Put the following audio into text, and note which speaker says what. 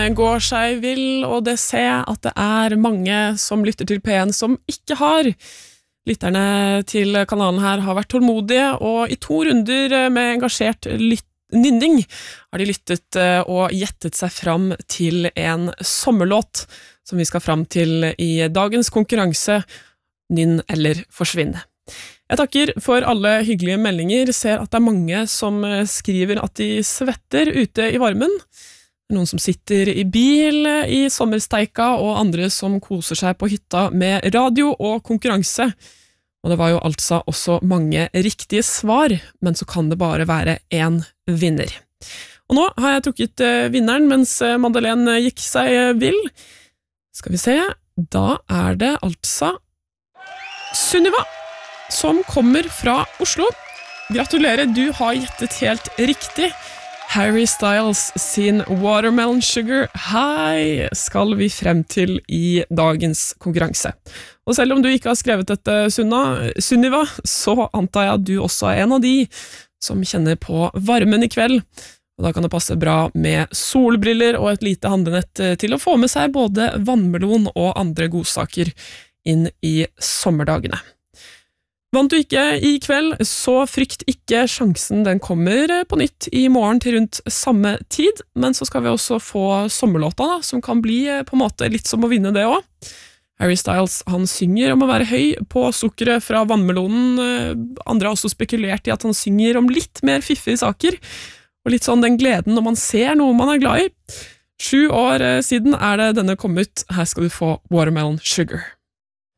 Speaker 1: går seg vill, og det ser jeg at det mange som lytter til P1 som ikke har. Lytterne til kanalen her har vært tålmodige, og i 2 runder med engasjert nynning har de lyttet og gjettet seg fram til en sommerlåt som vi skal fram til i dagens konkurranse, Nynn eller forsvinn. Jeg takker for alle hyggelige meldinger, ser at det mange som skriver at de svetter ute i varmen. Noen som sitter i bil i sommersteika, og andre som koser seg på hytta med radio og konkurranse. Og det var jo altså også mange riktige svar, men så kan det bare være en vinner. Og nå har jeg trukket vinneren mens Madeleine gikk seg vill. Skal vi se, da det altså Sunniva, som kommer fra Oslo. Gratulerer, du har gjettet helt riktig. Harry Styles sin Watermelon Sugar High skal vi frem til i dagens konkurranse. Og selv om du ikke har skrevet dette, Sunniva, så antar jeg at du også en av de som kjenner på varmen i kveld. Og da kan det passe bra med solbriller og et lite handlenett til å få med seg både vannmelon og andre godsaker inn i sommerdagene. Vant du ikke i kveld, så frykt ikke, sjansen den kommer på nytt i morgen til rundt samme tid, men så skal vi også få sommerlåta da, som kan bli på en måte litt som å vinne det også. Harry Styles, han synger om å være høy på sukkeret fra vannmelonen, andre har også spekulert i at han synger om litt mer fiffige saker, og litt sånn den gleden når man ser noe man glad i. 7 år siden det denne kom ut, her skal du få Watermelon Sugar.